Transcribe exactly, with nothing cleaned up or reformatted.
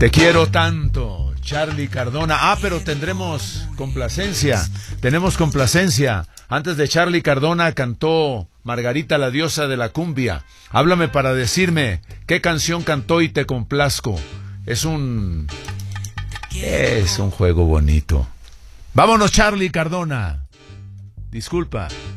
Te quiero tanto, Charly Cardona. Ah, pero tendremos complacencia. Tenemos complacencia. Antes de Charly Cardona cantó Margarita, la diosa de la cumbia. Háblame para decirme qué canción cantó y te complazco. Es un... Es un juego bonito. Vámonos, Charly Cardona. Disculpa.